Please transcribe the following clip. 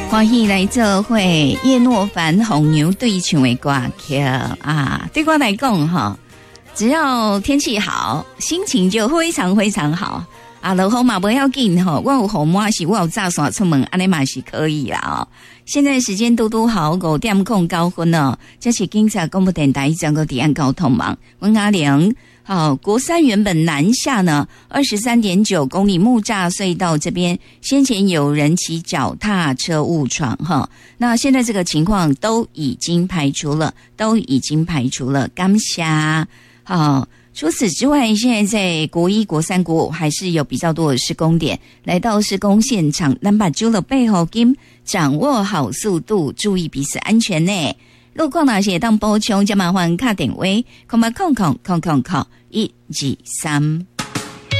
欢喜来做会叶诺凡红牛对唱的歌曲啊！对我来讲哈，只要天气好，心情就非常非常好啊！落雨嘛不要紧哈，我有雨伞是我有炸伞出门，安尼嘛是可以啦哦。现在时间都好5:09哦，这是警察广播电台整个地岸交通网，温阿玲。好，国三原本南下呢，23.9公里木栅隧道这边，先前有人骑脚踏车误闯哈，那现在这个情况都已经排除了，感谢。好，除此之外，现在在国1、国3、国5还是有比较多的施工点，来到施工现场，咱把揪了背后跟掌握好速度，注意彼此安全呢。路况那些当补充，就麻烦打电话，08000000123。